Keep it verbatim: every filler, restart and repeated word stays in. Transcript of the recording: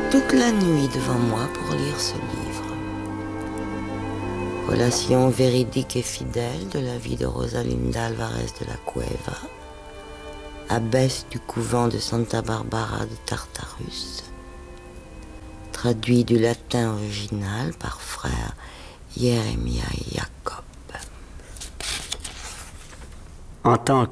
toute la nuit devant moi pour lire ce livre. Relation véridique et fidèle de la vie de Rosalinda Alvarez de la Cueva, abbesse du couvent de Santa Barbara de Tartarus, traduit du latin original par frère Jeremiah Jacob. En tant